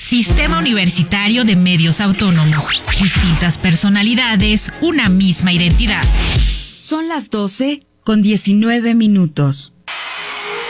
Sistema Universitario de Medios Autónomos. Distintas personalidades, una misma identidad. Son las 12:19.